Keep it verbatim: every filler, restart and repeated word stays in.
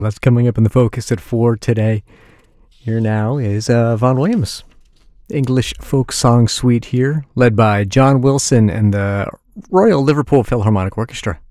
That's coming up in the focus at four today. Here now is uh, Vaughan Williams. English folk song suite here, led by John Wilson and the Royal Liverpool Philharmonic Orchestra.